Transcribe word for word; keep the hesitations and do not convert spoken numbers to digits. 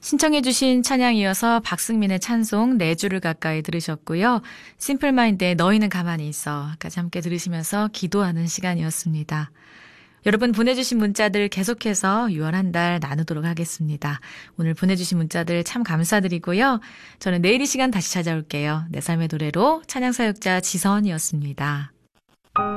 신청해 주신 찬양 이어서 박승민의 찬송 네 줄을 가까이 들으셨고요. 심플마인드의 너희는 가만히 있어까지 함께 들으시면서 기도하는 시간이었습니다. 여러분 보내주신 문자들 계속해서 유월 한 달 나누도록 하겠습니다. 오늘 보내주신 문자들 참 감사드리고요. 저는 내일 이 시간 다시 찾아올게요. 내 삶의 노래로 찬양사역자 지선이었습니다.